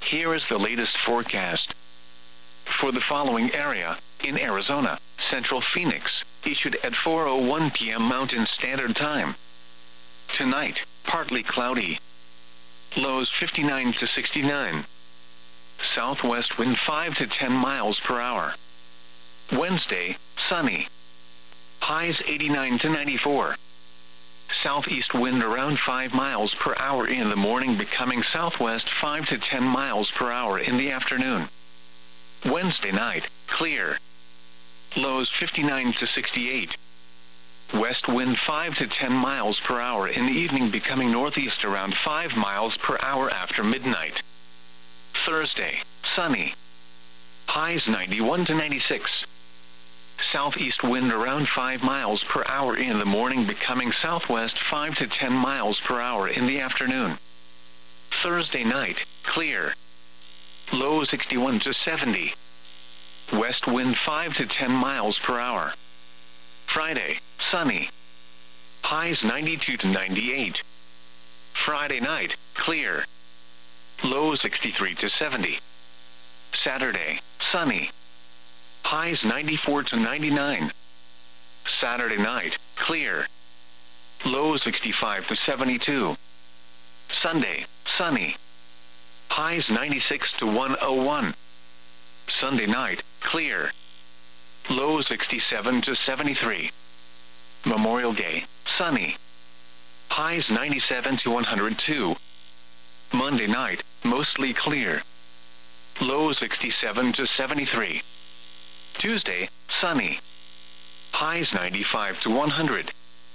Here is the latest forecast. For the following area, in Arizona, Central Phoenix, issued at 4:01 p.m. Mountain Standard Time. Tonight, partly cloudy. Lows 59 to 69. Southwest wind 5 to 10 miles per hour. Wednesday, sunny. Highs 89 to 94. Southeast wind around 5 miles per hour in the morning, becoming southwest 5 to 10 miles per hour in the afternoon. Wednesday night, clear. Lows 59 to 68. West wind 5 to 10 miles per hour in the evening, becoming northeast around 5 miles per hour after midnight. Thursday, sunny. Highs 91 to 96. Southeast wind around 5 miles per hour in the morning, becoming southwest 5 to 10 miles per hour in the afternoon. Thursday night, clear. Low 61 to 70. West wind 5 to 10 miles per hour. Friday, sunny. Highs 92 to 98. Friday night, clear. Low 63 to 70. Saturday, sunny. Highs 94 to 99. Saturday night, clear. Low 65 to 72. Sunday, sunny. Highs 96 to 101. Sunday night, clear. Low 67 to 73. Memorial Day, sunny. Highs 97 to 102. Monday night, mostly clear. Low 67 to 73. Tuesday, sunny. Highs 95 to 100.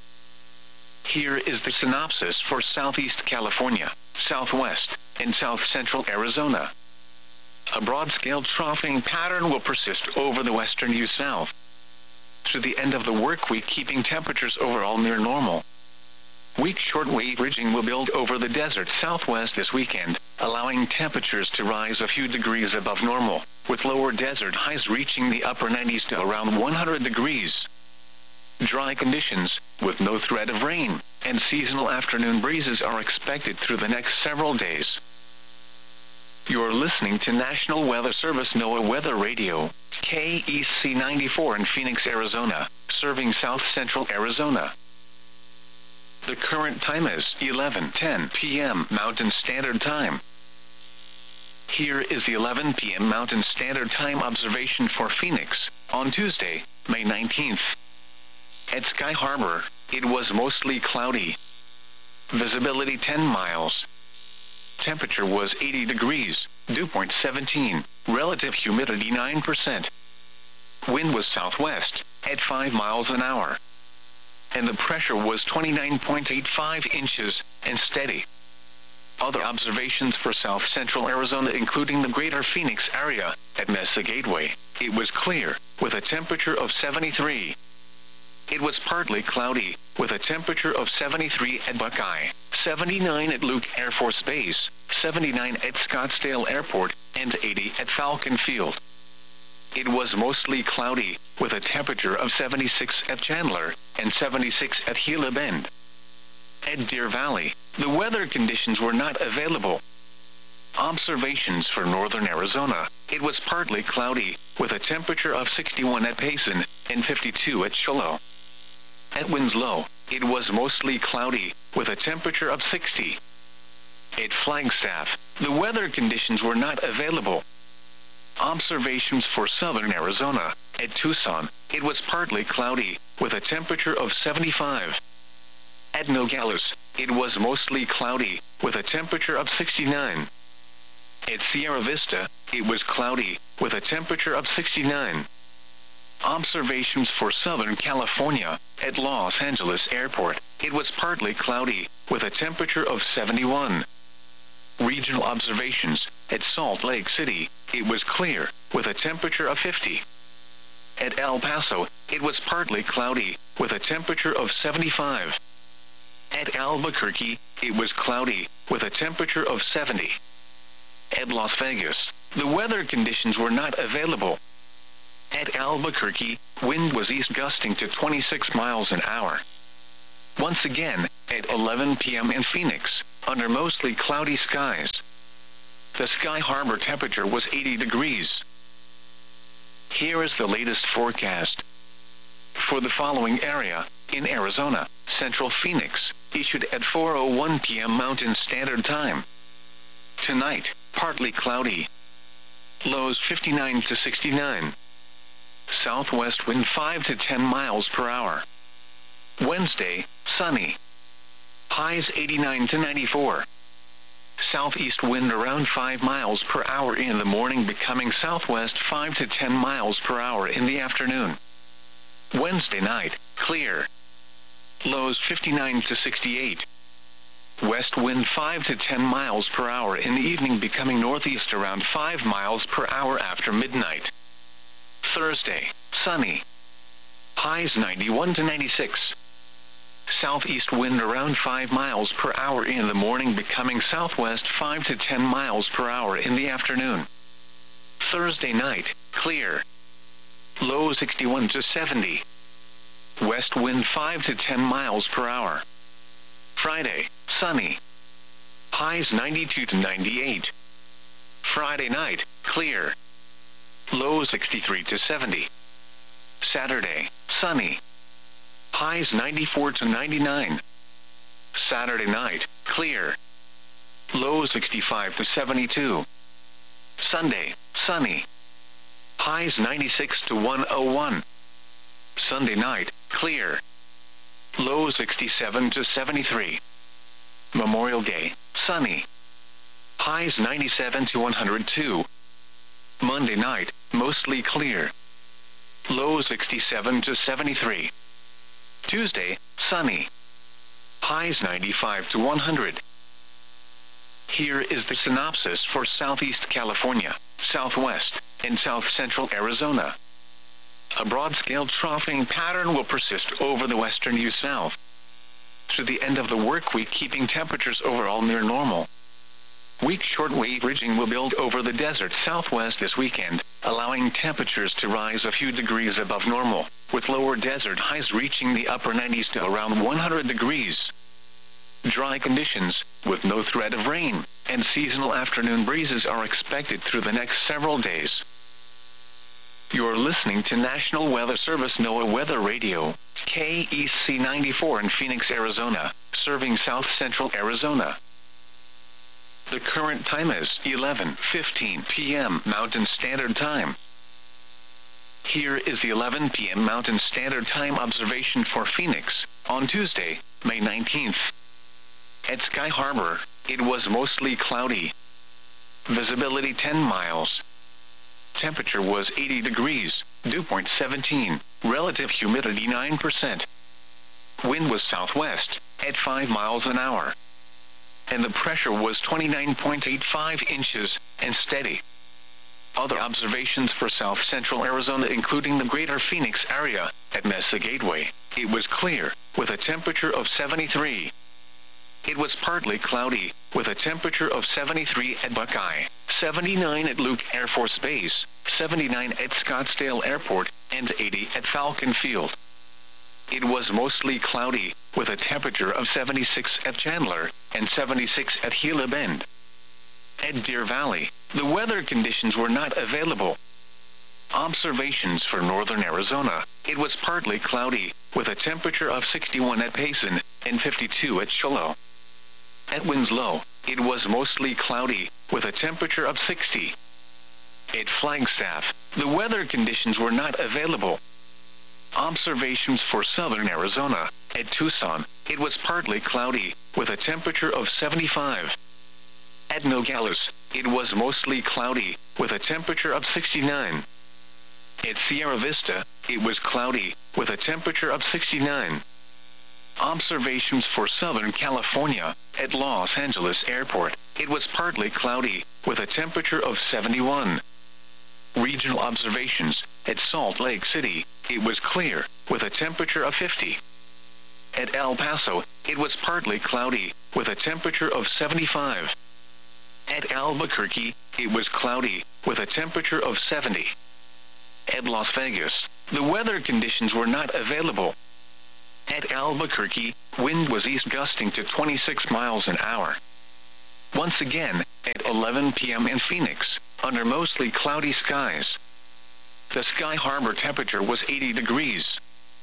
Here is the synopsis for Southeast California, Southwest, and South Central Arizona. A broad-scale troughing pattern will persist over the western U-South through the end of the work week, keeping temperatures overall near normal. Weak shortwave ridging will build over the desert southwest this weekend, allowing temperatures to rise a few degrees above normal, with lower desert highs reaching the upper 90s to around 100 degrees. Dry conditions, with no threat of rain, and seasonal afternoon breezes are expected through the next several days. You're listening to National Weather Service NOAA Weather Radio, KEC 94 in Phoenix, Arizona, serving South Central Arizona. The current time is 11:10 p.m. Mountain Standard Time. Here is the 11 p.m. Mountain Standard Time observation for Phoenix, on Tuesday, May 19th. At Sky Harbor, it was mostly cloudy. Visibility 10 miles. Temperature was 80 degrees, dew point 17, relative humidity 9%. Wind was southwest, at 5 miles an hour. And the pressure was 29.85 inches, and steady. Other observations for South Central Arizona, including the greater Phoenix area, at Mesa Gateway, it was clear, with a temperature of 73. It was partly cloudy, with a temperature of 73 at Buckeye, 79 at Luke Air Force Base, 79 at Scottsdale Airport, and 80 at Falcon Field. It was mostly cloudy, with a temperature of 76 at Chandler, and 76 at Gila Bend. At Deer Valley, the weather conditions were not available. Observations for northern Arizona, it was partly cloudy, with a temperature of 61 at Payson, and 52 at Shiloh. At Winslow, it was mostly cloudy, with a temperature of 60. At Flagstaff, the weather conditions were not available. Observations for southern Arizona, at Tucson, it was partly cloudy, with a temperature of 75. At Nogales, it was mostly cloudy, with a temperature of 69. At Sierra Vista, it was cloudy, with a temperature of 69. Observations for Southern California, at Los Angeles Airport, it was partly cloudy, with a temperature of 71. Regional observations, at Salt Lake City, it was clear, with a temperature of 50. At El Paso, it was partly cloudy, with a temperature of 75. At Albuquerque, it was cloudy, with a temperature of 70. At Las Vegas, the weather conditions were not available. At Albuquerque, wind was east gusting to 26 miles an hour. Once again, at 11 p.m. in Phoenix, under mostly cloudy skies. the Sky Harbor temperature was 80 degrees. Here is the latest forecast. For the following area, in Arizona, Central Phoenix, issued at 4:01 p.m. Mountain Standard Time. Tonight, partly cloudy. Lows 59 to 69. Southwest wind 5 to 10 miles per hour. Wednesday, sunny. Highs 89 to 94. Southeast wind around 5 miles per hour in the morning, becoming southwest 5 to 10 miles per hour in the afternoon. Wednesday night, clear. Lows 59 to 68. West wind 5 to 10 miles per hour in the evening, becoming northeast around 5 miles per hour after midnight. Thursday, sunny. Highs 91 to 96. Southeast wind around 5 miles per hour in the morning, becoming southwest 5 to 10 miles per hour in the afternoon. Thursday night, clear. Low 61 to 70. West wind 5 to 10 miles per hour. Friday, sunny. Highs 92 to 98. Friday night, clear. Low 63 to 70. Saturday, sunny. Highs 94 to 99. Saturday night, clear. Low 65 to 72. Sunday, sunny. Highs 96 to 101. Sunday night, clear. Low 67 to 73. Memorial Day, sunny. Highs 97 to 102. Monday night, mostly clear. Low 67 to 73. Tuesday, sunny. Highs 95 to 100. Here is the synopsis for Southeast California, Southwest, and South Central Arizona. A broad-scale troughing pattern will persist over the western U-South through the end of the work week, keeping temperatures overall near normal. Weak shortwave ridging will build over the desert southwest this weekend, allowing temperatures to rise a few degrees above normal, with lower desert highs reaching the upper 90s to around 100 degrees. Dry conditions, with no threat of rain, and seasonal afternoon breezes are expected through the next several days. You're listening to National Weather Service NOAA Weather Radio, KEC 94 in Phoenix, Arizona, serving South Central Arizona. The current time is 11:15 p.m. Mountain Standard Time. Here is the 11 p.m. Mountain Standard Time observation for Phoenix, on Tuesday, May 19th. At Sky Harbor, it was mostly cloudy. Visibility 10 miles. Temperature was 80 degrees, dew point 17, relative humidity 9%. Wind was southwest, at 5 miles an hour. And the pressure was 29.85 inches, and steady. Other observations for South Central Arizona, including the greater Phoenix area, at Mesa Gateway, it was clear, with a temperature of 73. It was partly cloudy, with a temperature of 73 at Buckeye, 79 at Luke Air Force Base, 79 at Scottsdale Airport, and 80 at Falcon Field. It was mostly cloudy, with a temperature of 76 at Chandler, and 76 at Gila Bend. At Deer Valley, the weather conditions were not available. Observations for northern Arizona, it was partly cloudy, with a temperature of 61 at Payson, and 52 at Shiloh. At Winslow, it was mostly cloudy, with a temperature of 60. At Flagstaff, the weather conditions were not available. Observations for southern Arizona, at Tucson, it was partly cloudy, with a temperature of 75. At Nogales, it was mostly cloudy, with a temperature of 69. At Sierra Vista, it was cloudy, with a temperature of 69. Observations for Southern California, at Los Angeles Airport, it was partly cloudy, with a temperature of 71. Regional observations, at Salt Lake City, it was clear, with a temperature of 50. At El Paso, it was partly cloudy, with a temperature of 75. At Albuquerque, it was cloudy, with a temperature of 70. At Las Vegas, the weather conditions were not available. At Albuquerque, wind was east gusting to 26 miles an hour. Once again, at at 11 p.m. in Phoenix, under mostly cloudy skies. The Sky Harbor temperature was 80 degrees.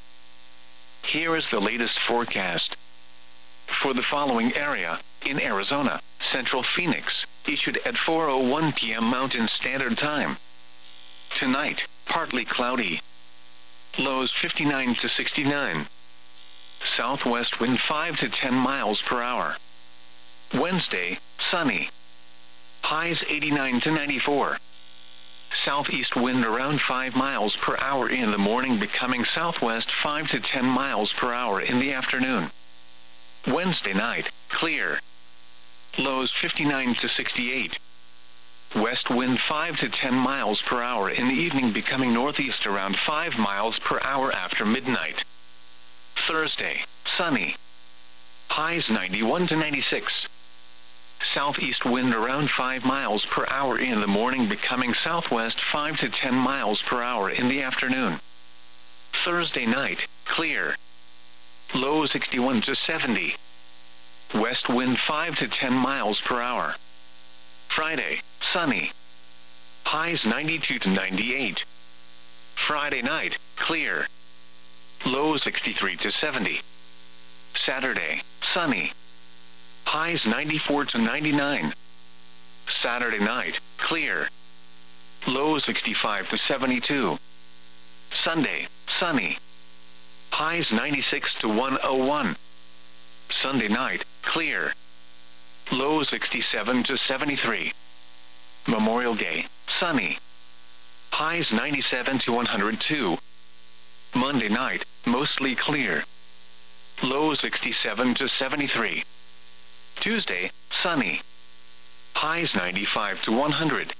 Here is the latest forecast. For the following area, in Arizona, Central Phoenix, issued at 4:01 p.m. Mountain Standard Time. Tonight, partly cloudy. Lows 59 to 69. Southwest wind 5 to 10 miles per hour. Wednesday, sunny. Highs 89 to 94. Southeast wind around 5 miles per hour in the morning, becoming southwest 5 to 10 miles per hour in the afternoon. Wednesday night, clear. Lows 59 to 68. West wind 5 to 10 miles per hour in the evening, becoming northeast around 5 miles per hour after midnight. Thursday, sunny. Highs 91 to 96. Southeast wind around 5 miles per hour in the morning, becoming southwest 5 to 10 miles per hour in the afternoon. Thursday night, clear. Low 61 to 70. West wind 5 to 10 miles per hour. Friday, sunny. Highs 92 to 98. Friday night, clear. Low 63 to 70. Saturday, sunny. Highs 94 to 99. Saturday night, clear. Low 65 to 72. Sunday, sunny. Highs 96 to 101. Sunday night, clear. Low 67 to 73. Memorial Day, sunny. Highs 97 to 102. Monday night, mostly clear. Low 67 to 73. Tuesday, sunny. Highs 95 to 100.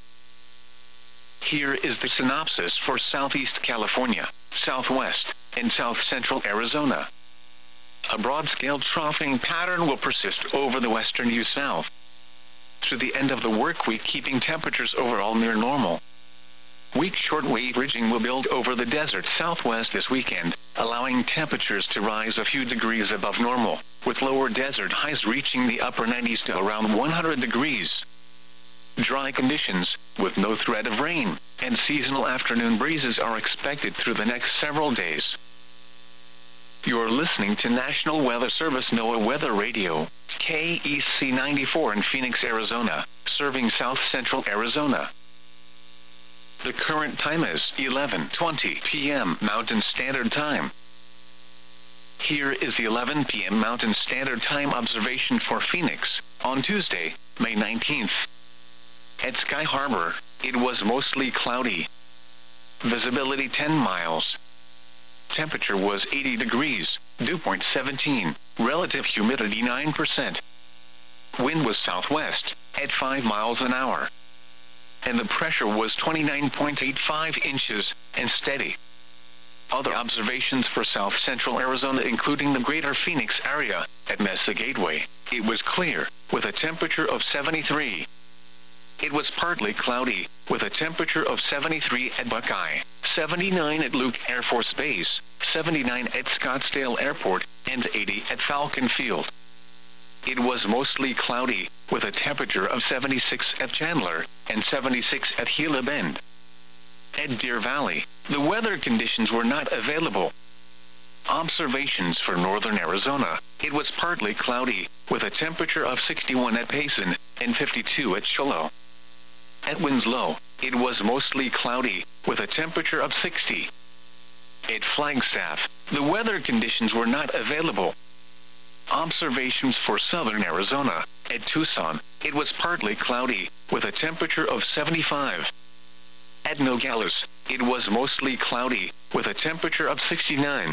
Here is the synopsis for Southeast California, Southwest, and South Central Arizona. A broad-scale troughing pattern will persist over the western U.S. through the end of the work week, keeping temperatures overall near normal. Weak shortwave ridging will build over the desert southwest this weekend, allowing temperatures to rise a few degrees above normal, with lower desert highs reaching the upper 90s to around 100 degrees. Dry conditions, with no threat of rain, and seasonal afternoon breezes are expected through the next several days. You're listening to National Weather Service NOAA Weather Radio, KEC 94 in Phoenix, Arizona, serving South Central Arizona. The current time is 11:20 p.m. Mountain Standard Time. Here is the 11 p.m. Mountain Standard Time observation for Phoenix, on Tuesday, May 19th. At Sky Harbor, it was mostly cloudy. Visibility 10 miles. Temperature was 80 degrees, dew point 17, relative humidity 9%. Wind was southwest, at 5 miles an hour. And the pressure was 29.85 inches, and steady. Other observations for South Central Arizona, including the greater Phoenix area, at Mesa Gateway, it was clear, with a temperature of 73. It was partly cloudy, with a temperature of 73 at Buckeye, 79 at Luke Air Force Base, 79 at Scottsdale Airport, and 80 at Falcon Field. It was mostly cloudy, with a temperature of 76 at Chandler, and 76 at Gila Bend. At Deer Valley, the weather conditions were not available. Observations for northern Arizona, it was partly cloudy, with a temperature of 61 at Payson, and 52 at Shiloh. At Winslow, it was mostly cloudy, with a temperature of 60. At Flagstaff, the weather conditions were not available. Observations for southern Arizona, at Tucson, it was partly cloudy, with a temperature of 75. At Nogales, it was mostly cloudy, with a temperature of 69.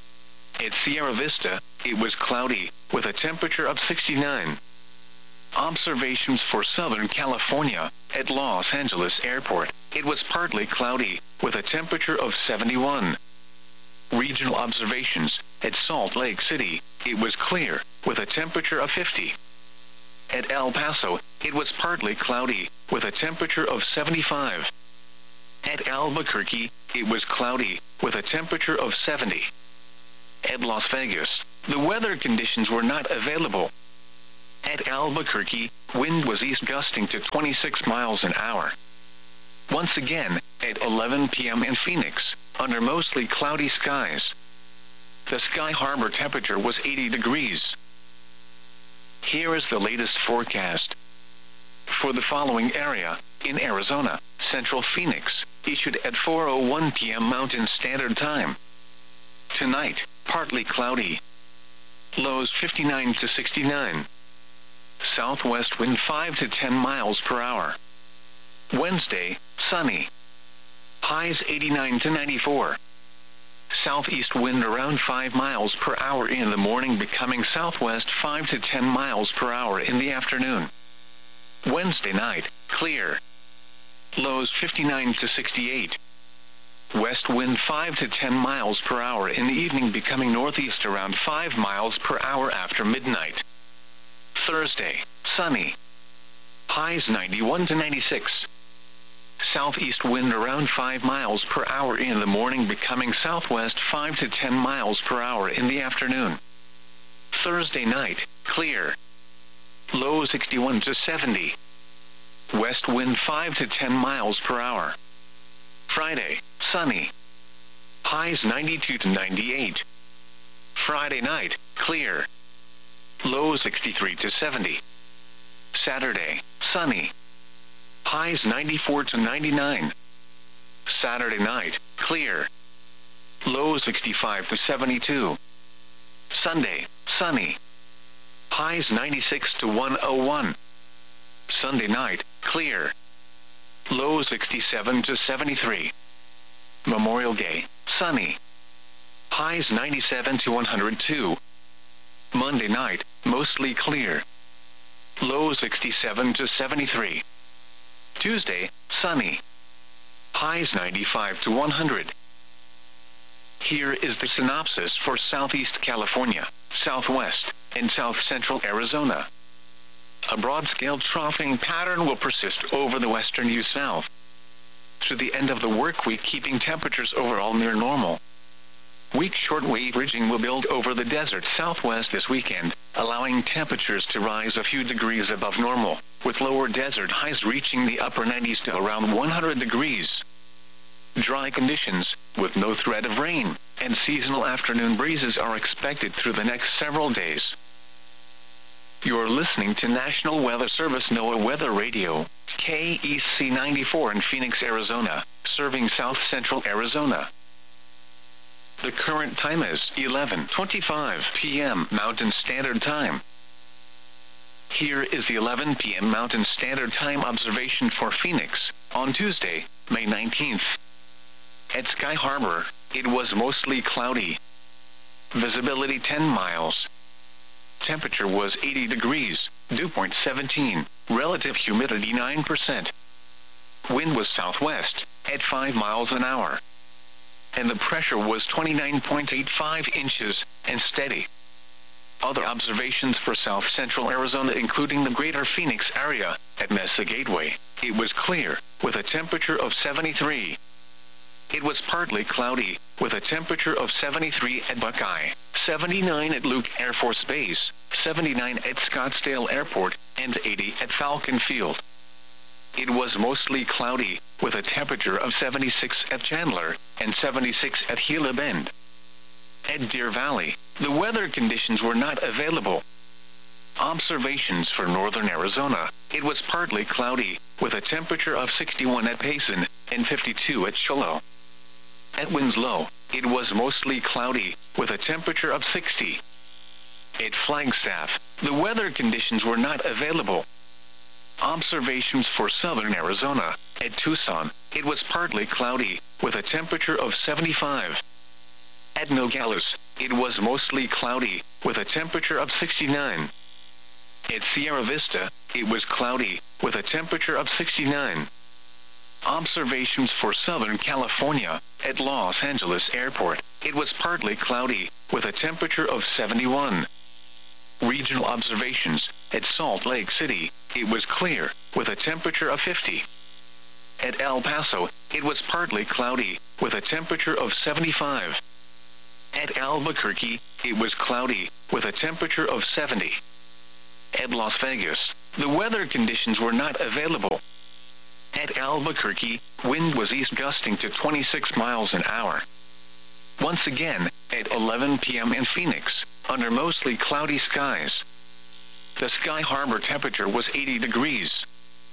At Sierra Vista, it was cloudy, with a temperature of 69. Observations for Southern California, at Los Angeles Airport, it was partly cloudy, with a temperature of 71. Regional observations, at Salt Lake City, it was clear, with a temperature of 50. At El Paso, it was partly cloudy, with a temperature of 75. At Albuquerque, it was cloudy, with a temperature of 70. At Las Vegas, the weather conditions were not available. At Albuquerque, wind was east gusting to 26 miles an hour. Once again, at 11 p.m. in Phoenix, under mostly cloudy skies. The Sky Harbor temperature was 80 degrees. Here is the latest forecast. For the following area, in Arizona, Central Phoenix, issued at 4:01 p.m. Mountain Standard Time. Tonight, partly cloudy. Lows 59 to 69. Southwest wind 5 to 10 miles per hour. Wednesday, sunny. Highs 89 to 94. Southeast wind around 5 miles per hour in the morning, becoming southwest 5 to 10 miles per hour in the afternoon. Wednesday night, clear. Lows 59 to 68. West wind 5 to 10 miles per hour in the evening, becoming northeast around 5 miles per hour after midnight. Thursday, sunny. Highs 91 to 96. Southeast wind around 5 miles per hour in the morning, becoming southwest 5 to 10 miles per hour in the afternoon. Thursday night, clear. Low 61 to 70. West wind 5 to 10 miles per hour. Friday, sunny. Highs 92 to 98. Friday night, clear. Low 63 to 70. Saturday, sunny. Highs 94 to 99. Saturday night, clear. Low 65 to 72. Sunday, sunny. Highs 96 to 101. Sunday night, clear. Low 67 to 73. Memorial Day, sunny. Highs 97 to 102. Monday night, mostly clear. Low 67 to 73. Tuesday, sunny. Highs 95 to 100. Here is the synopsis for Southeast California, Southwest, and South Central Arizona. A broad-scale troughing pattern will persist over the western U-South through the end of the work week, keeping temperatures overall near normal. Weak shortwave ridging will build over the desert southwest this weekend, allowing temperatures to rise a few degrees above normal, with lower desert highs reaching the upper 90s to around 100 degrees. Dry conditions, with no threat of rain, and seasonal afternoon breezes are expected through the next several days. You're listening to National Weather Service NOAA Weather Radio, KEC 94 in Phoenix, Arizona, serving South Central Arizona. The current time is 11:25 p.m. Mountain Standard Time. Here is the 11 p.m. Mountain Standard Time observation for Phoenix, on Tuesday, May 19th. At Sky Harbor, it was mostly cloudy. Visibility 10 miles. Temperature was 80 degrees, dew point 17, relative humidity 9%. Wind was southwest, at 5 miles an hour. And the pressure was 29.85 inches, and steady. Other observations for South Central Arizona, including the greater Phoenix area, at Mesa Gateway, it was clear, with a temperature of 73. It was partly cloudy, with a temperature of 73 at Buckeye, 79 at Luke Air Force Base, 79 at Scottsdale Airport, and 80 at Falcon Field. It was mostly cloudy, with a temperature of 76 at Chandler, and 76 at Gila Bend. At Deer Valley, the weather conditions were not available. Observations for northern Arizona, it was partly cloudy, with a temperature of 61 at Payson, and 52 at Shiloh. At Winslow, it was mostly cloudy, with a temperature of 60. At Flagstaff, the weather conditions were not available. Observations for southern Arizona, at Tucson, it was partly cloudy, with a temperature of 75. At Nogales, it was mostly cloudy, with a temperature of 69. At Sierra Vista, it was cloudy, with a temperature of 69. Observations for Southern California, at Los Angeles Airport, it was partly cloudy, with a temperature of 71. Regional observations, at Salt Lake City, it was clear, with a temperature of 50. At El Paso, it was partly cloudy, with a temperature of 75. At Albuquerque, it was cloudy, with a temperature of 70. At Las Vegas, the weather conditions were not available. At Albuquerque, wind was east gusting to 26 miles an hour. Once again, at 11 p.m. in Phoenix, under mostly cloudy skies. The Sky Harbor temperature was 80 degrees.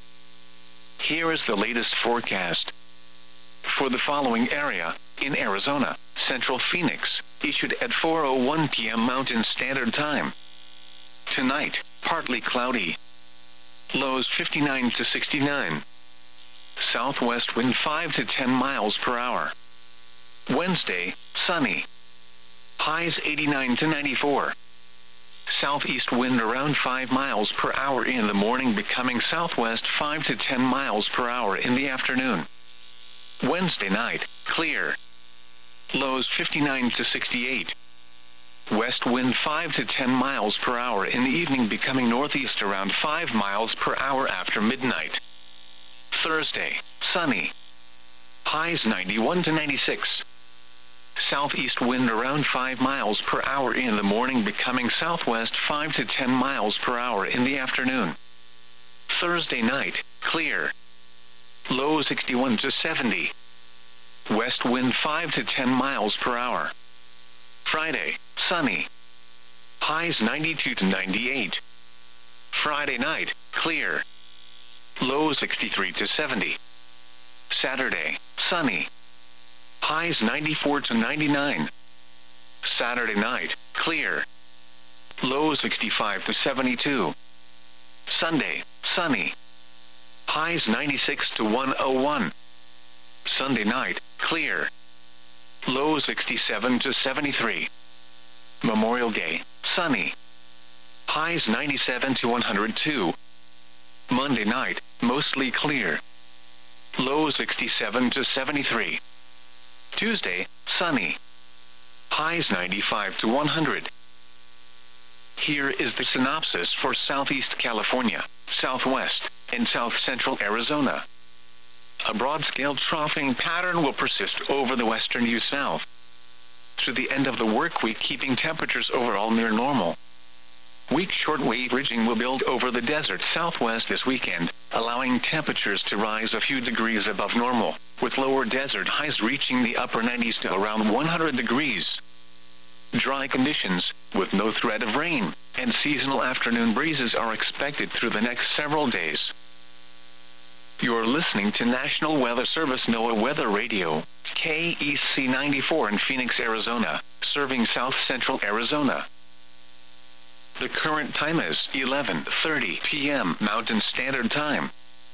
Here is the latest forecast. For the following area, in Arizona, Central Phoenix, issued at 4:01 p.m. Mountain Standard Time. Tonight, partly cloudy. Lows 59 to 69. Southwest wind 5 to 10 miles per hour. Wednesday, sunny. Highs 89 to 94. Southeast wind around 5 miles per hour in the morning, becoming southwest 5 to 10 miles per hour in the afternoon. Wednesday night, clear. Lows 59 to 68. West wind 5 to 10 miles per hour in the evening, becoming northeast around 5 miles per hour after midnight. Thursday, sunny. Highs 91 to 96. Southeast wind around 5 miles per hour in the morning, becoming southwest 5 to 10 miles per hour in the afternoon. Thursday night, clear. Low 61 to 70. West wind 5 to 10 miles per hour. Friday, sunny. Highs 92 to 98. Friday night, clear. Low 63 to 70. Saturday, sunny. Highs 94 to 99. Saturday night, clear. Low 65 to 72. Sunday, sunny. Highs 96 to 101. Sunday night, clear. Low 67 to 73. Memorial Day, sunny. Highs 97 to 102. Monday night, mostly clear. Low 67 to 73. Tuesday, sunny. Highs 95 to 100. Here is the synopsis for Southeast California, Southwest, and South Central Arizona. A broad-scale troughing pattern will persist over the western U-South through the end of the work week, keeping temperatures overall near normal. Weak shortwave ridging will build over the desert southwest this weekend, allowing temperatures to rise a few degrees above normal, with lower desert highs reaching the upper 90s to around 100 degrees. Dry conditions, with no threat of rain, and seasonal afternoon breezes are expected through the next several days. You're listening to National Weather Service NOAA Weather Radio, KEC 94 in Phoenix, Arizona, serving South Central Arizona. The current time is 11:30 p.m. Mountain Standard Time.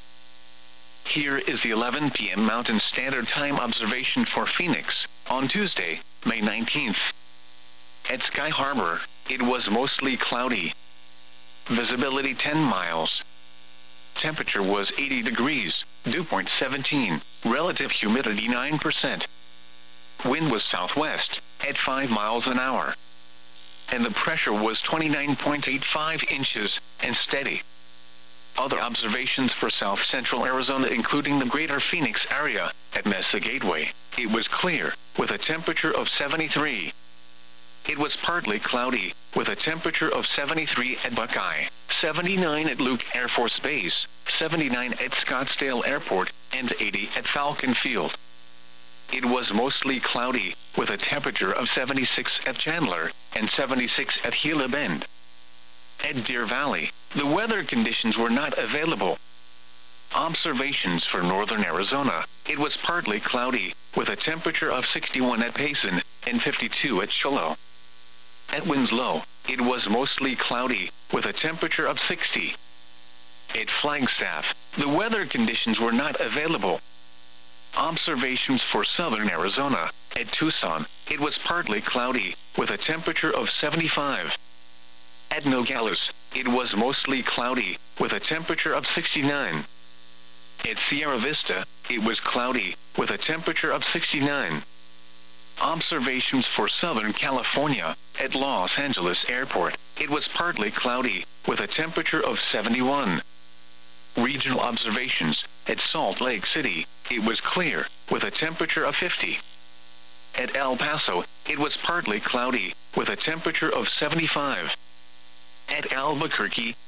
Here is the 11 p.m. Mountain Standard Time observation for Phoenix, on Tuesday, May 19th. At Sky Harbor, it was mostly cloudy. Visibility 10 miles. Temperature was 80 degrees, dew point 17, relative humidity 9%. Wind was southwest, at 5 miles an hour. And the pressure was 29.85 inches, and steady. Other observations for South Central Arizona, including the greater Phoenix area, at Mesa Gateway, it was clear, with a temperature of 73. It was partly cloudy, with a temperature of 73 at Buckeye, 79 at Luke Air Force Base, 79 at Scottsdale Airport, and 80 at Falcon Field. It was mostly cloudy, with a temperature of 76 at Chandler, and 76 at Gila Bend. At Deer Valley, the weather conditions were not available. Observations for northern Arizona, it was partly cloudy, with a temperature of 61 at Payson, and 52 at Shiloh. At Winslow, it was mostly cloudy, with a temperature of 60. At Flagstaff, the weather conditions were not available. Observations for southern Arizona, at Tucson, it was partly cloudy, with a temperature of 75. At Nogales, it was mostly cloudy, with a temperature of 69. At Sierra Vista, it was cloudy, with a temperature of 69. Observations for Southern California, at Los Angeles Airport, it was partly cloudy, with a temperature of 71. Regional observations, at Salt Lake City, it was clear, with a temperature of 50. At El Paso, it was partly cloudy, with a temperature of 75. At Albuquerque,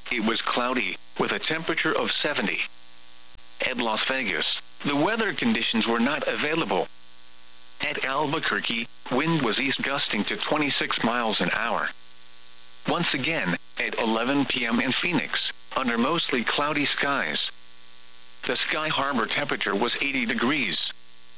it was cloudy, with a temperature of 70. At Las Vegas, the weather conditions were not available. At Albuquerque, wind was east gusting to 26 miles an hour. Once again, at 11 p.m. in Phoenix, under mostly cloudy skies, the Sky Harbor temperature was 80 degrees.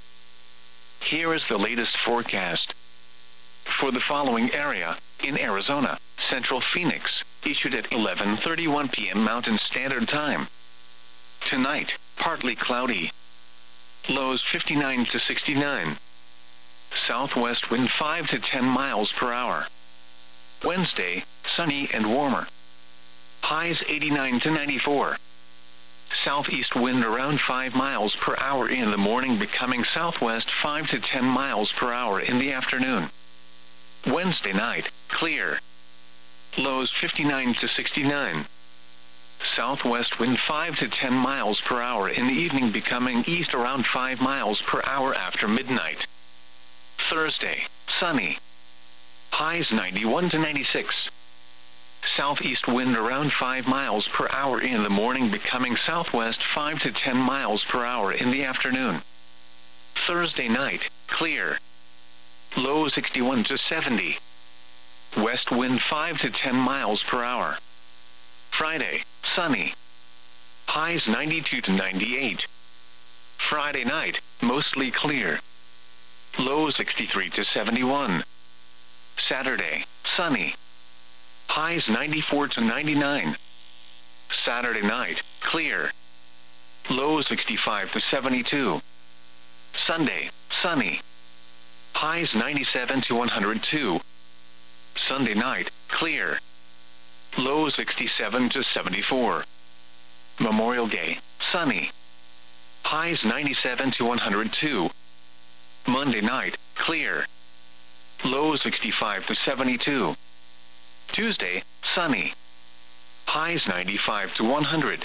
Here is the latest forecast. For the following area, in Arizona, Central Phoenix, issued at 11:31 p.m. Mountain Standard Time. Tonight, partly cloudy. Lows 59 to 69. Southwest wind 5 to 10 miles per hour. Wednesday, sunny and warmer. Highs 89 to 94. Southeast wind around 5 miles per hour in the morning, becoming southwest 5 to 10 miles per hour in the afternoon. Wednesday night, clear. Lows 59 to 69. Southwest wind 5 to 10 miles per hour in the evening, becoming east around 5 miles per hour after midnight. Thursday, sunny. Highs 91 to 96. Southeast wind around 5 miles per hour in the morning, becoming southwest 5 to 10 miles per hour in the afternoon. Thursday night, clear. Low 61 to 70. West wind 5 to 10 miles per hour. Friday, sunny. Highs 92 to 98. Friday night, mostly clear. Low 63 to 71. Saturday, sunny. Highs 94 to 99. Saturday night, clear. Low 65 to 72. Sunday, sunny. Highs 97 to 102. Sunday night, clear. Low 67 to 74. Memorial Day, sunny. Highs 97 to 102. Monday night, clear. Low 65 to 72. Tuesday, sunny. Highs 95 to 100.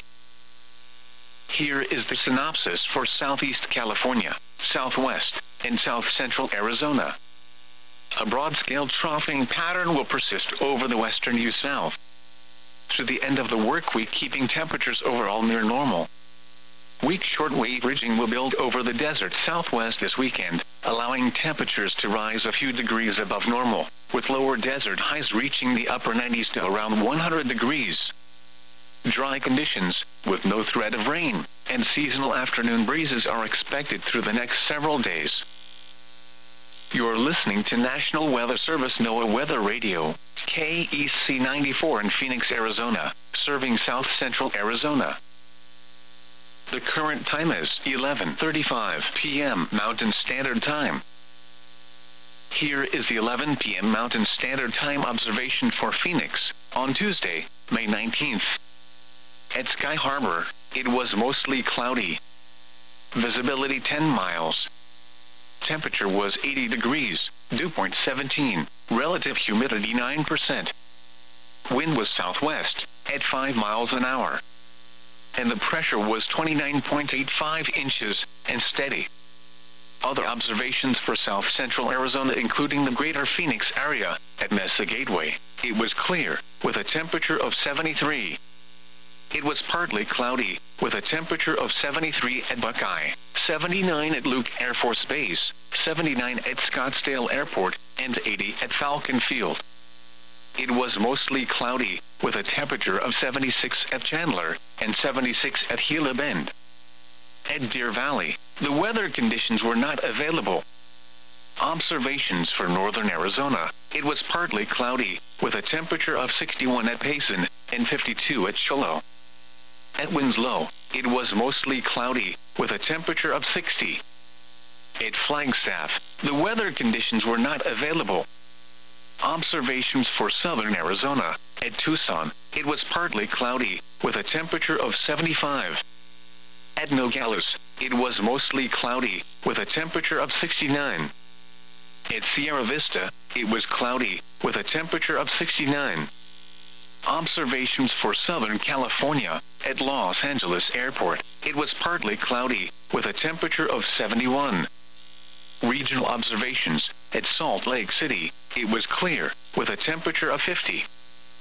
Here is the synopsis for Southeast California, Southwest, and South Central Arizona. A broad-scale troughing pattern will persist over the western U.S. through the end of the work week, keeping temperatures overall near normal. Weak shortwave ridging will build over the desert southwest this weekend, allowing temperatures to rise a few degrees above normal, with lower desert highs reaching the upper 90s to around 100 degrees. Dry conditions, with no threat of rain, and seasonal afternoon breezes are expected through the next several days. You're listening to National Weather Service NOAA Weather Radio, KEC 94 in Phoenix, Arizona, serving South Central Arizona. The current time is 11:35 p.m. Mountain Standard Time. Here is the 11 p.m. Mountain Standard Time observation for Phoenix, on Tuesday, May 19th. At Sky Harbor, it was mostly cloudy. Visibility 10 miles. Temperature was 80 degrees, dew point 17, relative humidity 9%. Wind was southwest, at 5 miles an hour. And the pressure was 29.85 inches, and steady. Other observations for South Central Arizona, including the greater Phoenix area, at Mesa Gateway, it was clear, with a temperature of 73. It was partly cloudy, with a temperature of 73 at Buckeye, 79 at Luke Air Force Base, 79 at Scottsdale Airport, and 80 at Falcon Field. It was mostly cloudy, with a temperature of 76 at Chandler, and 76 at Gila Bend. At Deer Valley, the weather conditions were not available. Observations for northern Arizona, it was partly cloudy, with a temperature of 61 at Payson, and 52 at Shiloh. At Winslow, it was mostly cloudy, with a temperature of 60. At Flagstaff, the weather conditions were not available. Observations for southern Arizona, at Tucson, it was partly cloudy, with a temperature of 75. At Nogales, it was mostly cloudy, with a temperature of 69. At Sierra Vista, it was cloudy, with a temperature of 69. Observations for Southern California, at Los Angeles Airport, it was partly cloudy, with a temperature of 71. Regional observations, at Salt Lake City, it was clear, with a temperature of 50.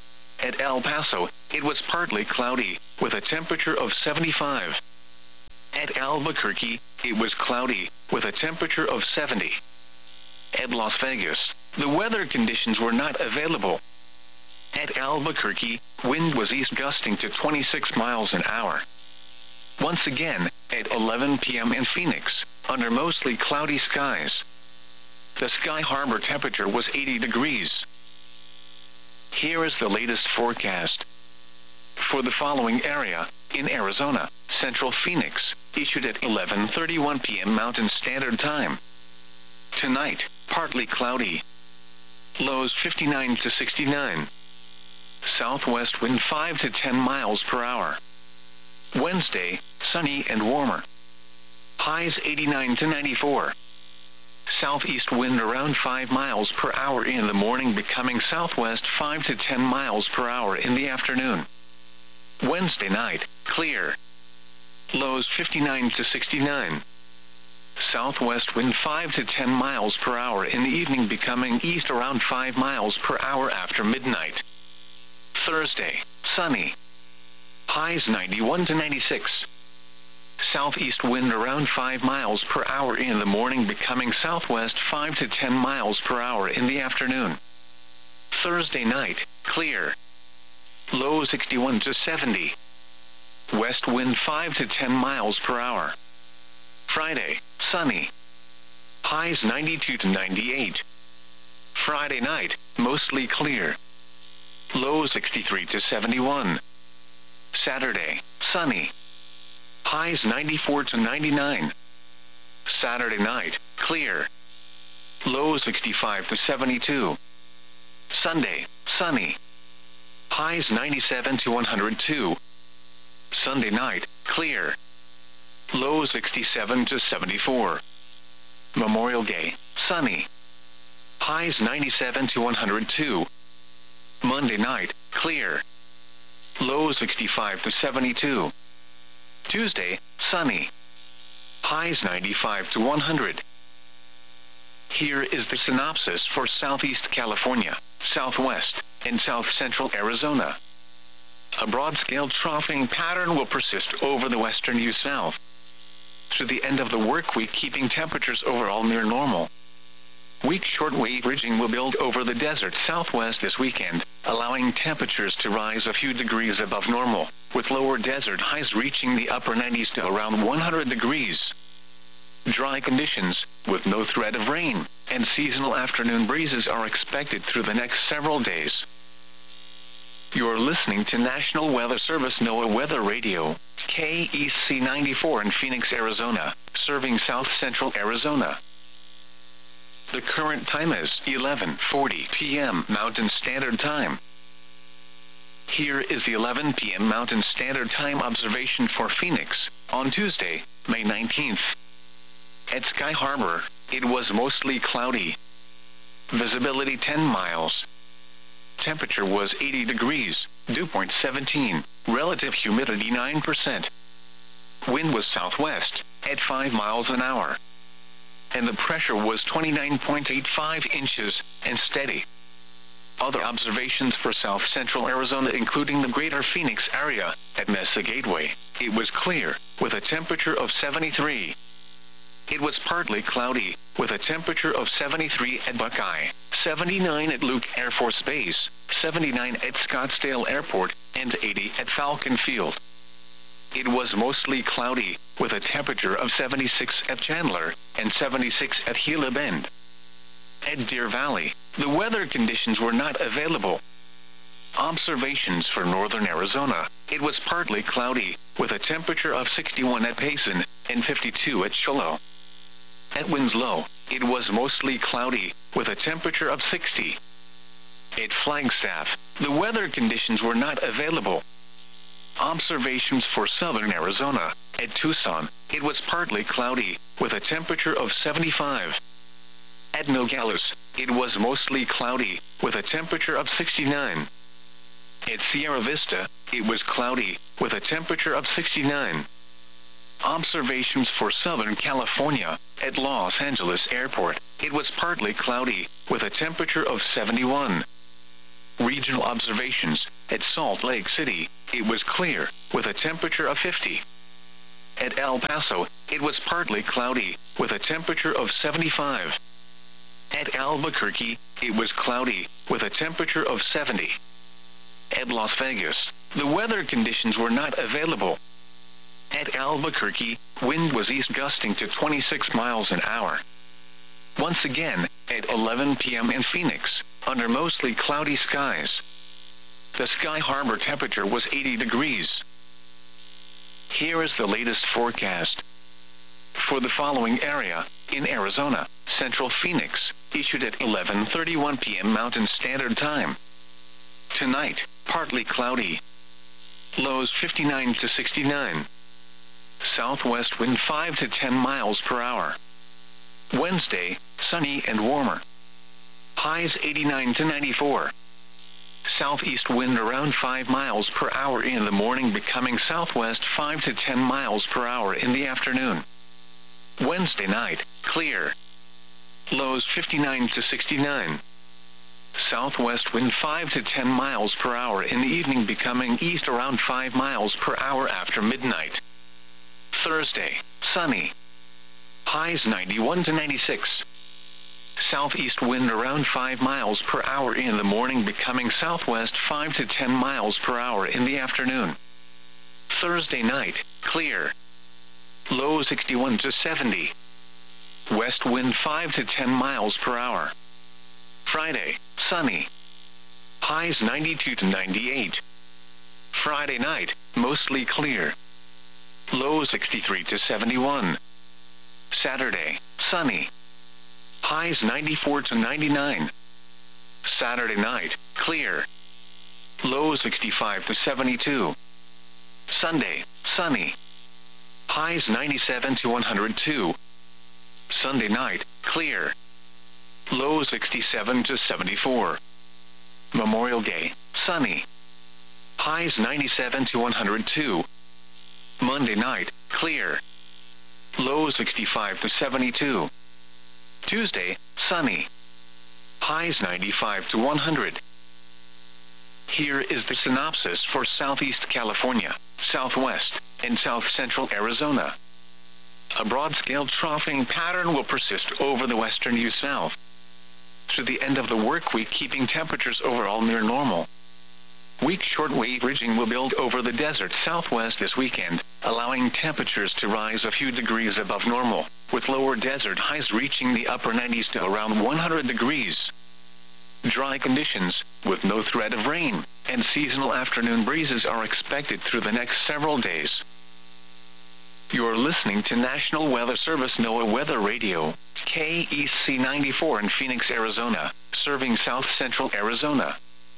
At El Paso, it was partly cloudy, with a temperature of 75. At Albuquerque, it was cloudy, with a temperature of 70. At Las Vegas, the weather conditions were not available. At Albuquerque, wind was east gusting to 26 miles an hour. Once again, at 11 p.m. in Phoenix, under mostly cloudy skies, the Sky Harbor temperature was 80 degrees. Here is the latest forecast. For the following area, in Arizona, Central Phoenix, issued at 11:31 p.m. Mountain Standard Time. Tonight, partly cloudy. Lows 59 to 69. Southwest wind 5 to 10 miles per hour. Wednesday, sunny and warmer. Highs 89 to 94. Southeast wind around 5 miles per hour in the morning, becoming southwest 5 to 10 miles per hour in the afternoon. Wednesday night, clear. Lows 59 to 69. Southwest wind 5 to 10 miles per hour in the evening, becoming east around 5 miles per hour after midnight. Thursday, sunny. Highs 91 to 96. Southeast wind around 5 miles per hour in the morning, becoming southwest 5 to 10 miles per hour in the afternoon. Thursday night, clear. Low 61 to 70. West wind 5 to 10 miles per hour. Friday, sunny. Highs 92 to 98. Friday night, mostly clear. Low 63 to 71. Saturday, sunny. Highs 94 to 99. Saturday night, clear. Low 65 to 72. Sunday, sunny. Highs 97 to 102. Sunday night, clear. Low 67 to 74. Memorial Day, sunny. Highs 97 to 102. Monday night, clear. Low 65 to 72. Tuesday, sunny. Highs 95 to 100. Here is the synopsis for Southeast California, Southwest, and South Central Arizona. A broad-scale troughing pattern will persist over the western U.S. through the end of the work week, keeping temperatures overall near normal. Weak shortwave ridging will build over the desert southwest this weekend, allowing temperatures to rise a few degrees above normal, with lower desert highs reaching the upper 90s to around 100 degrees. Dry conditions, with no threat of rain, and seasonal afternoon breezes are expected through the next several days. You're listening to National Weather Service NOAA Weather Radio, KEC 94 in Phoenix, Arizona, serving South Central Arizona. The current time is 11:40 p.m. Mountain Standard Time. Here is the 11 p.m. Mountain Standard Time observation for Phoenix, on Tuesday, May 19th. At Sky Harbor, it was mostly cloudy. Visibility 10 miles. Temperature was 80 degrees, dew point 17, relative humidity 9%. Wind was southwest, at 5 miles an hour. And the pressure was 29.85 inches, and steady. Other observations for South Central Arizona, including the greater Phoenix area, at Mesa Gateway, it was clear, with a temperature of 73. It was partly cloudy, with a temperature of 73 at Buckeye, 79 at Luke Air Force Base, 79 at Scottsdale Airport, and 80 at Falcon Field. It was mostly cloudy, with a temperature of 76 at Chandler, and 76 at Gila Bend. At Deer Valley, the weather conditions were not available. Observations for northern Arizona, it was partly cloudy, with a temperature of 61 at Payson, and 52 at Shiloh. At Winslow, it was mostly cloudy, with a temperature of 60. At Flagstaff, the weather conditions were not available. Observations for southern Arizona, at Tucson, it was partly cloudy, with a temperature of 75. At Nogales, it was mostly cloudy, with a temperature of 69. At Sierra Vista, it was cloudy, with a temperature of 69. Observations for Southern California, at Los Angeles Airport, it was partly cloudy, with a temperature of 71. Regional observations, At Salt Lake City, it was clear, with a temperature of 50. At El Paso, it was partly cloudy, with a temperature of 75. At Albuquerque, it was cloudy, with a temperature of 70. At Las Vegas, the weather conditions were not available. At Albuquerque, wind was east gusting to 26 miles an hour. Once again, at 11 p.m. in Phoenix, under mostly cloudy skies, the Sky Harbor temperature was 80 degrees. Here is the latest forecast. For the following area, in Arizona, Central Phoenix, issued at 11:31 p.m. Mountain Standard Time. Tonight, partly cloudy. Lows 59 to 69. Southwest wind 5 to 10 miles per hour. Wednesday, sunny and warmer. Highs 89 to 94. Southeast wind around 5 miles per hour in the morning, becoming southwest 5 to 10 miles per hour in the afternoon. Wednesday night, clear. Lows 59 to 69. Southwest wind 5 to 10 miles per hour in the evening, becoming east around 5 miles per hour after midnight. Thursday, sunny. Highs 91 to 96. Southeast wind around 5 miles per hour in the morning, becoming southwest 5 to 10 miles per hour in the afternoon. Thursday night, clear. Low 61 to 70. West wind 5 to 10 miles per hour. Friday, sunny. Highs 92 to 98. Friday night, mostly clear. Low 63 to 71. Saturday, sunny. Highs 94 to 99. Saturday night, clear. Low 65 to 72. Sunday, sunny. Highs 97 to 102. Sunday night, clear. Low 67 to 74. Memorial Day, sunny. Highs 97 to 102. Monday night, clear. Low 65 to 72. Tuesday, sunny. Highs 95 to 100. Here is the synopsis for Southeast California, Southwest, and South Central Arizona. A broad-scale troughing pattern will persist over the western U.S. through the end of the work week, keeping temperatures overall near normal. Weak shortwave ridging will build over the desert southwest this weekend, allowing temperatures to rise a few degrees above normal, with lower desert highs reaching the upper 90s to around 100 degrees. Dry conditions, with no threat of rain, and seasonal afternoon breezes are expected through the next several days. You're listening to National Weather Service NOAA Weather Radio, KEC 94 in Phoenix, Arizona, serving South Central Arizona.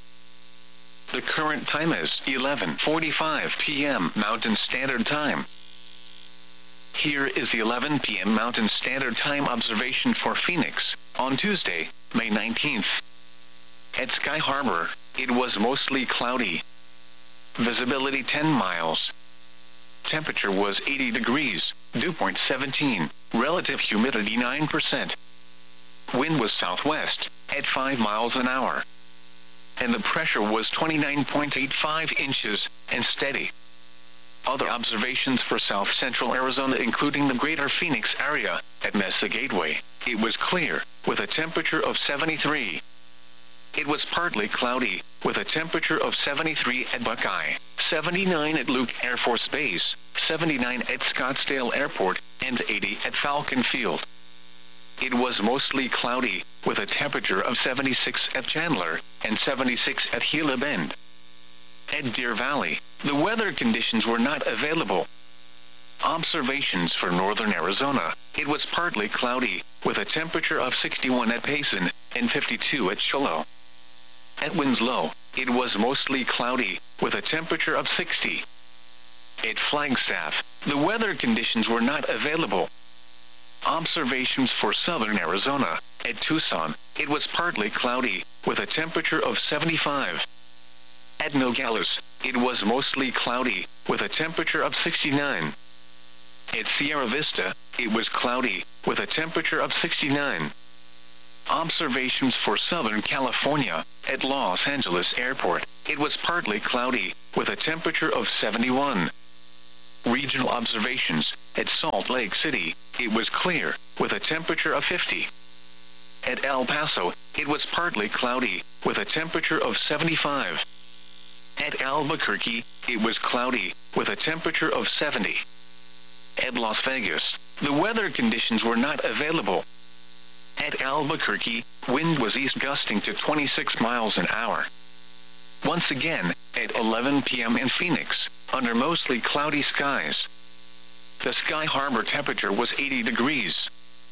The current time is 11:45 p.m. Mountain Standard Time. Here is the 11 p.m. Mountain Standard Time observation for Phoenix, on Tuesday, May 19th. At Sky Harbor, it was mostly cloudy. Visibility 10 miles. Temperature was 80 degrees, dew point 17, relative humidity 9%. Wind was southwest, at 5 miles an hour. And the pressure was 29.85 inches, and steady. Other observations for South Central Arizona, including the greater Phoenix area, at Mesa Gateway, it was clear, with a temperature of 73. It was partly cloudy, with a temperature of 73 at Buckeye, 79 at Luke Air Force Base, 79 at Scottsdale Airport, and 80 at Falcon Field. It was mostly cloudy, with a temperature of 76 at Chandler, and 76 at Gila Bend. At Deer Valley, the weather conditions were not available. Observations for northern Arizona, it was partly cloudy, with a temperature of 61 at Payson, and 52 at Shiloh. At Winslow, it was mostly cloudy, with a temperature of 60. At Flagstaff, the weather conditions were not available. Observations for southern Arizona, at Tucson, it was partly cloudy, with a temperature of 75. At Nogales, it was mostly cloudy, with a temperature of 69. At Sierra Vista, it was cloudy, with a temperature of 69. Observations for Southern California. At Los Angeles Airport, it was partly cloudy, with a temperature of 71. Regional observations. At Salt Lake City, it was clear, with a temperature of 50. At El Paso, it was partly cloudy, with a temperature of 75. At Albuquerque, it was cloudy, with a temperature of 70. At Las Vegas, the weather conditions were not available. At Albuquerque, wind was east gusting to 26 miles an hour. Once again, at 11 p.m. in Phoenix, under mostly cloudy skies. The Sky Harbor temperature was 80 degrees.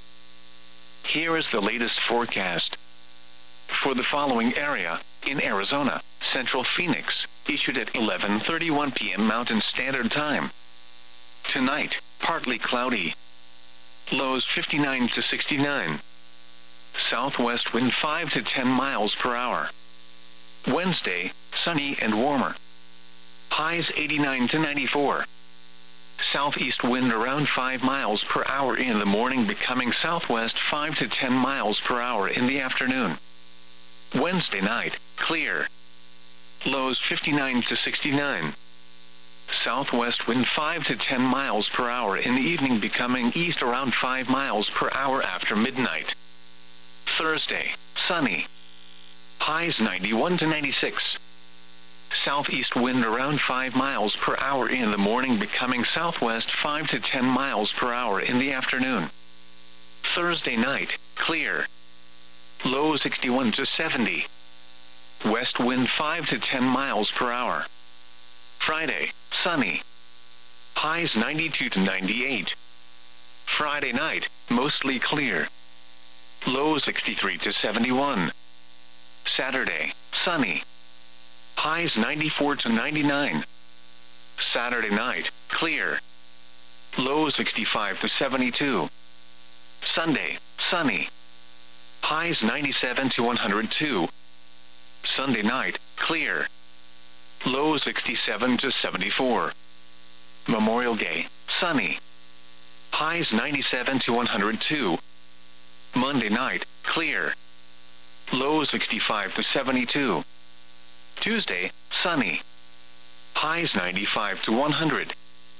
Here is the latest forecast. For the following area, in Arizona, Central Phoenix, issued at 11:31 p.m. Mountain Standard Time. Tonight, partly cloudy. Lows 59 to 69. Southwest wind 5 to 10 miles per hour. Wednesday, sunny and warmer. Highs 89 to 94. Southeast wind around 5 miles per hour in the morning, becoming southwest 5 to 10 miles per hour in the afternoon. Wednesday night, clear. Lows 59 to 69. Southwest wind 5 to 10 miles per hour in the evening, becoming east around 5 miles per hour after midnight. Thursday, sunny. Highs 91 to 96. Southeast wind around 5 miles per hour in the morning, becoming southwest 5 to 10 miles per hour in the afternoon. Thursday night, clear. Low 61 to 70. West wind 5 to 10 miles per hour. Friday, sunny. Highs 92 to 98. Friday night, mostly clear. Low 63 to 71. Saturday, sunny. Highs 94 to 99. Saturday night, clear. Low 65 to 72. Sunday, sunny. Highs 97 to 102. Sunday night, clear. Low 67 to 74. Memorial Day, sunny. Highs 97 to 102. Monday night, clear. Low 65 to 72. Tuesday, sunny. Highs 95 to 100.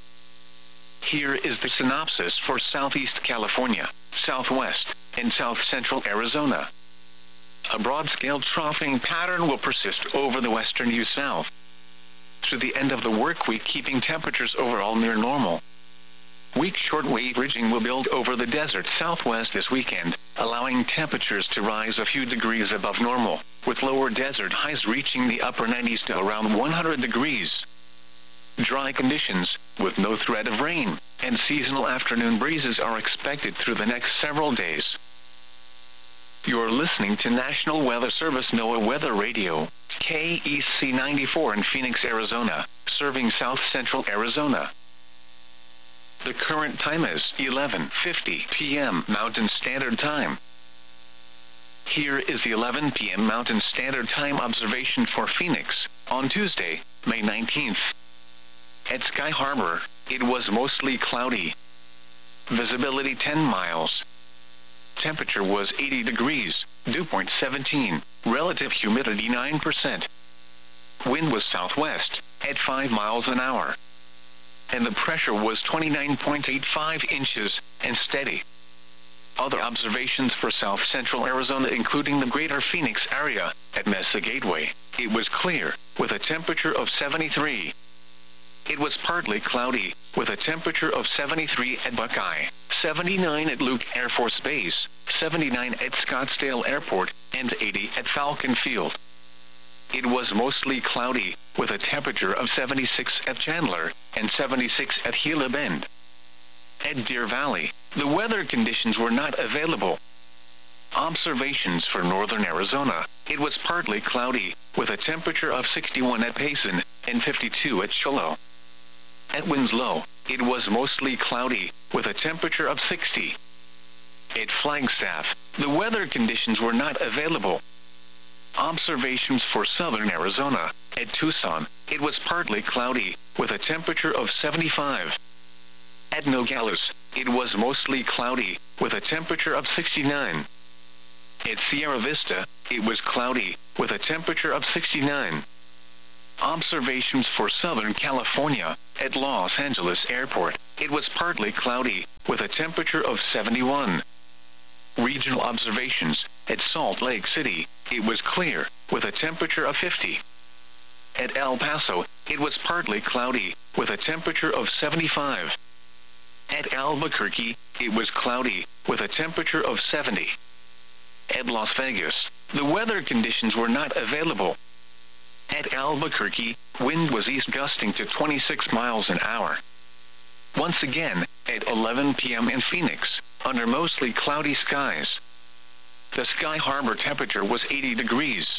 Here is the synopsis for Southeast California, Southwest, and South Central Arizona. A broad-scale troughing pattern will persist over the western U.S. through the end of the work week, keeping temperatures overall near normal. Weak shortwave ridging will build over the desert southwest this weekend, allowing temperatures to rise a few degrees above normal, with lower desert highs reaching the upper 90s to around 100 degrees. Dry conditions, with no threat of rain, and seasonal afternoon breezes are expected through the next several days. You're listening to National Weather Service NOAA Weather Radio, KEC 94 in Phoenix, Arizona, serving South Central Arizona. The current time is 11:50 p.m. Mountain Standard Time. Here is the 11 p.m. Mountain Standard Time observation for Phoenix, on Tuesday, May 19th. At Sky Harbor, it was mostly cloudy. Visibility 10 miles. Temperature was 80 degrees, dew point 17, relative humidity 9%. Wind was southwest, at 5 miles an hour. And the pressure was 29.85 inches, and steady. Other observations for South Central Arizona, including the greater Phoenix area, at Mesa Gateway, it was clear, with a temperature of 73. It was partly cloudy, with a temperature of 73 at Buckeye, 79 at Luke Air Force Base, 79 at Scottsdale Airport, and 80 at Falcon Field. It was mostly cloudy, with a temperature of 76 at Chandler, and 76 at Gila Bend. At Deer Valley, the weather conditions were not available. Observations for northern Arizona, it was partly cloudy, with a temperature of 61 at Payson, and 52 at Shiloh. At Winslow, it was mostly cloudy, with a temperature of 60. At Flagstaff, the weather conditions were not available. Observations for southern Arizona, at Tucson, it was partly cloudy, with a temperature of 75. At Nogales, it was mostly cloudy, with a temperature of 69. At Sierra Vista, it was cloudy, with a temperature of 69. Observations for Southern California. At Los Angeles Airport, it was partly cloudy, with a temperature of 71. Regional observations. At Salt Lake City, it was clear, with a temperature of 50. At El Paso, it was partly cloudy, with a temperature of 75. At Albuquerque, it was cloudy, with a temperature of 70. At Las Vegas, the weather conditions were not available. At Albuquerque, wind was east gusting to 26 miles an hour. Once again, at 11 p.m. in Phoenix, under mostly cloudy skies. The Sky Harbor temperature was 80 degrees.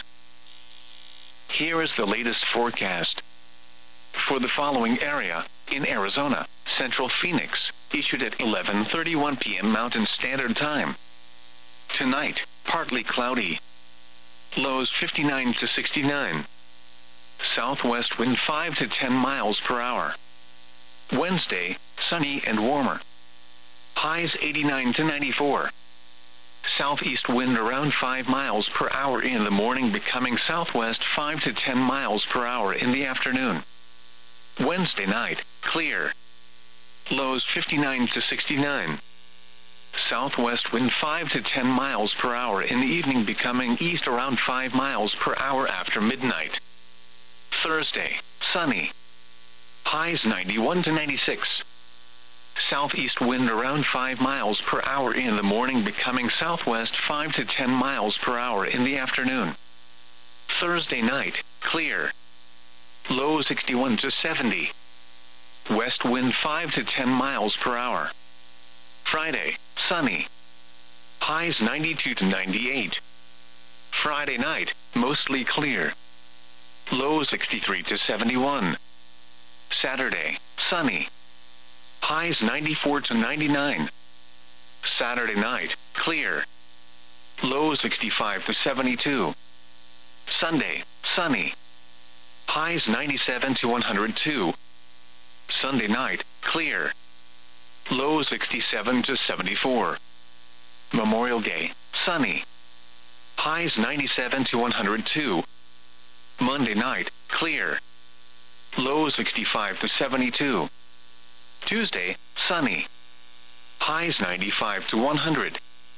Here is the latest forecast. For the following area, in Arizona, Central Phoenix, issued at 11:31 p.m. Mountain Standard Time. Tonight, partly cloudy. Lows 59 to 69. Southwest wind 5 to 10 miles per hour. Wednesday, sunny and warmer. Highs 89 to 94. Southeast wind around 5 miles per hour in the morning, becoming southwest 5 to 10 miles per hour in the afternoon. Wednesday night, clear. Lows 59 to 69. Southwest wind 5 to 10 miles per hour in the evening, becoming east around 5 miles per hour after midnight. Thursday, sunny. Highs 91 to 96. Southeast wind around 5 miles per hour in the morning, becoming southwest 5 to 10 miles per hour in the afternoon. Thursday night, clear. Low 61 to 70. West wind 5 to 10 miles per hour. Friday, sunny. Highs 92 to 98. Friday night, mostly clear. Low 63 to 71. Saturday, sunny. Highs 94 to 99. Saturday night, clear. Low 65 to 72. Sunday, sunny. Highs 97 to 102. Sunday night, clear. Low 67 to 74. Memorial Day, sunny. Highs 97 to 102. Monday night, clear. Low 65 to 72. Tuesday, sunny. Highs 95 to 100.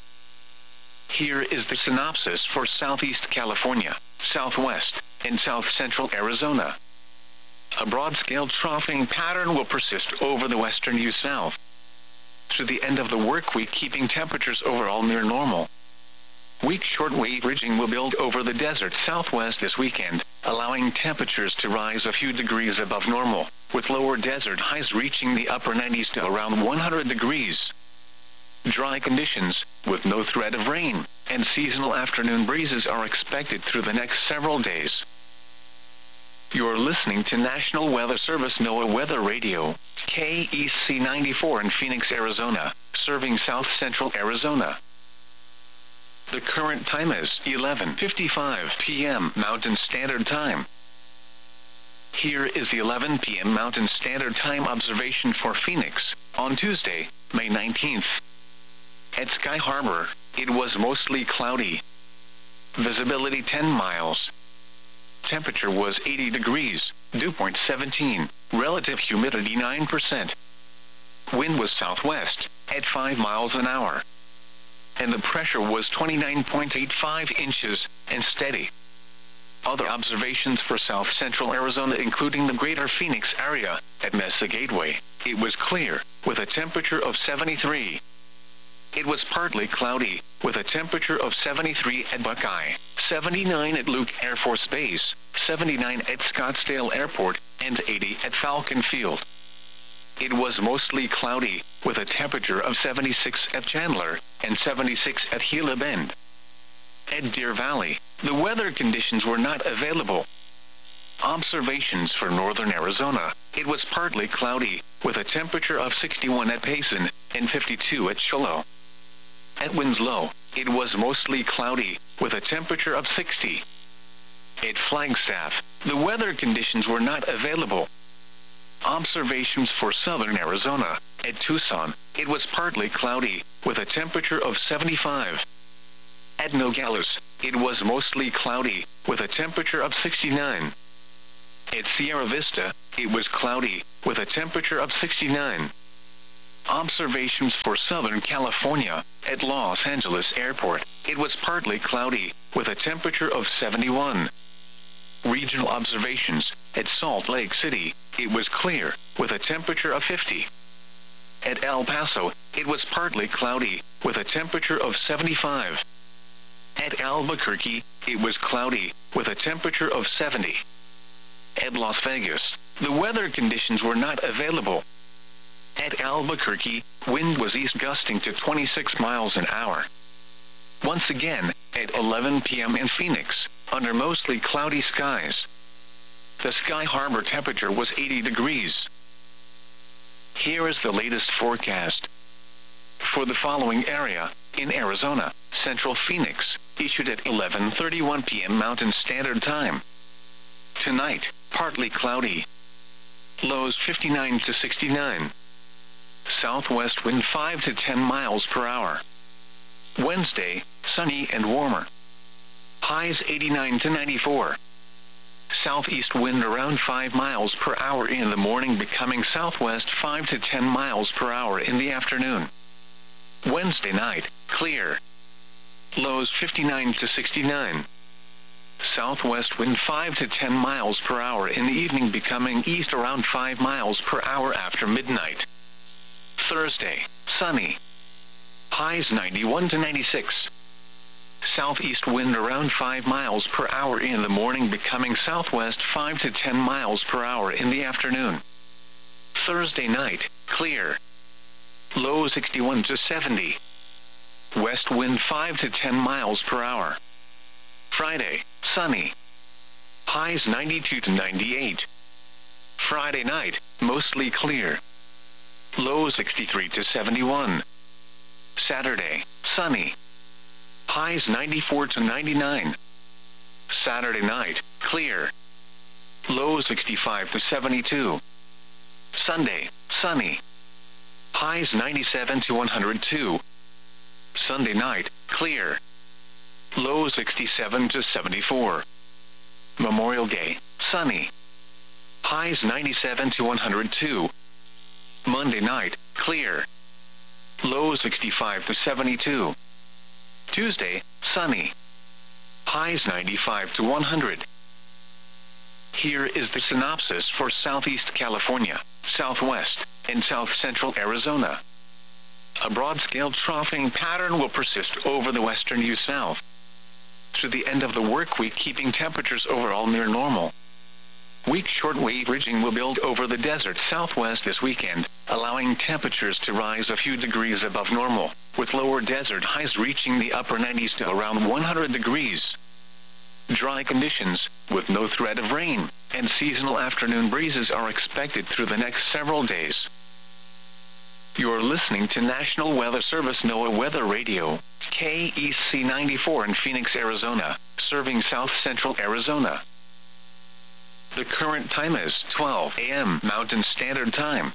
Here is the synopsis for Southeast California, Southwest, and South Central Arizona. A broad-scale troughing pattern will persist over the western U-South through the end of the work week, keeping temperatures overall near normal. Weak shortwave ridging will build over the desert southwest this weekend, allowing temperatures to rise a few degrees above normal, with lower desert highs reaching the upper 90s to around 100 degrees. Dry conditions, with no threat of rain, and seasonal afternoon breezes are expected through the next several days. You're listening to National Weather Service NOAA Weather Radio, KEC 94 in Phoenix, Arizona, serving South Central Arizona. The current time is 11:55 p.m. Mountain Standard Time. Here is the 11 p.m. Mountain Standard Time observation for Phoenix, on Tuesday, May 19th. At Sky Harbor, it was mostly cloudy. Visibility 10 miles. Temperature was 80 degrees, dew point 17, relative humidity 9%. Wind was southwest, at 5 miles an hour. And the pressure was 29.85 inches, and steady. Other observations for South Central Arizona, including the greater Phoenix area. At Mesa Gateway, it was clear, with a temperature of 73. It was partly cloudy, with a temperature of 73 at Buckeye, 79 at Luke Air Force Base, 79 at Scottsdale Airport, and 80 at Falcon Field. It was mostly cloudy, with a temperature of 76 at Chandler, and 76 at Gila Bend. At Deer Valley, the weather conditions were not available. Observations for northern Arizona, it was partly cloudy, with a temperature of 61 at Payson, and 52 at Shiloh. At Winslow, it was mostly cloudy, with a temperature of 60. At Flagstaff, the weather conditions were not available. Observations for southern Arizona, at Tucson, it was partly cloudy, with a temperature of 75. At Nogales, it was mostly cloudy, with a temperature of 69. At Sierra Vista, it was cloudy, with a temperature of 69. Observations for Southern California. At Los Angeles Airport, it was partly cloudy, with a temperature of 71. Regional observations. At Salt Lake City, it was clear, with a temperature of 50. At El Paso, it was partly cloudy, with a temperature of 75. At Albuquerque, it was cloudy, with a temperature of 70. At Las Vegas, the weather conditions were not available. At Albuquerque, wind was east gusting to 26 miles an hour. Once again, at 11 p.m. in Phoenix, under mostly cloudy skies. The Sky Harbor temperature was 80 degrees. Here is the latest forecast. For the following area, in Arizona, Central Phoenix, issued at 11:31 p.m. Mountain Standard Time. Tonight, partly cloudy. Lows 59 to 69. Southwest wind 5 to 10 miles per hour. Wednesday, sunny and warmer. Highs 89 to 94. Southeast wind around 5 miles per hour in the morning, becoming southwest 5 to 10 miles per hour in the afternoon. Wednesday night, clear. Lows 59 to 69. Southwest wind 5 to 10 miles per hour in the evening, becoming east around 5 miles per hour after midnight. Thursday, sunny. Highs 91 to 96. Southeast wind around 5 miles per hour in the morning, becoming southwest 5 to 10 miles per hour in the afternoon. Thursday night, clear. Low 61 to 70. West wind 5 to 10 miles per hour. Friday, sunny. Highs 92 to 98. Friday night, mostly clear. Low 63 to 71. Saturday, sunny. Highs 94 to 99. Saturday night, clear. Low 65 to 72. Sunday, sunny. Highs 97 to 102. Sunday night, clear. Low 67 to 74. Memorial Day, sunny. Highs 97 to 102. Monday night, clear. Low 65 to 72. Tuesday, sunny. Highs 95 to 100. Here is the synopsis for Southeast California, Southwest, and South Central Arizona. A broad-scale troughing pattern will persist over the western U.S. through the end of the work week, keeping temperatures overall near normal. Weak shortwave ridging will build over the desert southwest this weekend, allowing temperatures to rise a few degrees above normal, with lower desert highs reaching the upper 90s to around 100 degrees. Dry conditions, with no threat of rain, and seasonal afternoon breezes are expected through the next several days. You're listening to National Weather Service NOAA Weather Radio, KEC 94 in Phoenix, Arizona, serving South Central Arizona. The current time is 12 a.m. Mountain Standard Time.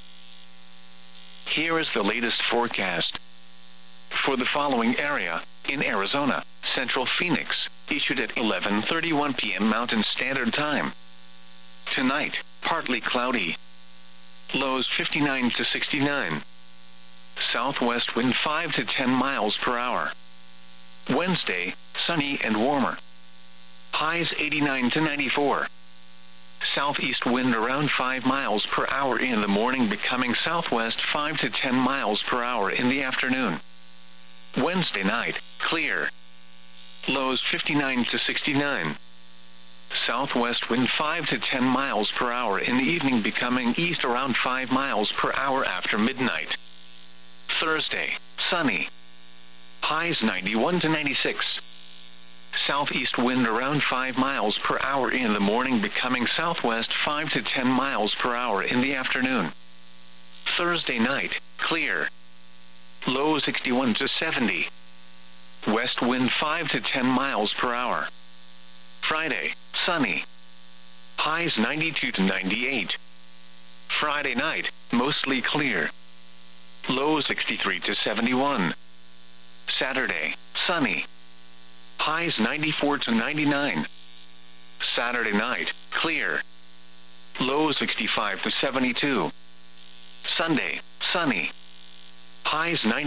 Here is the latest forecast. For the following area, in Arizona, Central Phoenix, issued at 11:31 p.m. Mountain Standard Time. Tonight, partly cloudy. Lows 59 to 69. Southwest wind 5 to 10 miles per hour. Wednesday, sunny and warmer. Highs 89 to 94. Southeast wind around 5 miles per hour in the morning, becoming southwest 5 to 10 miles per hour in the afternoon. Wednesday night, clear. Lows 59 to 69. Southwest wind 5 to 10 miles per hour in the evening, becoming east around 5 miles per hour after midnight. Thursday, sunny. Highs 91 to 96. Southeast wind around 5 miles per hour in the morning, becoming southwest 5 to 10 miles per hour in the afternoon. Thursday night, clear. Low 61 to 70. West wind 5 to 10 miles per hour. Friday, sunny. Highs 92 to 98. Friday night, mostly clear. Low 63 to 71. Saturday, sunny. Highs 94 to 99. Saturday night, clear. Low 65 to 72. Sunday, sunny. Highs 90.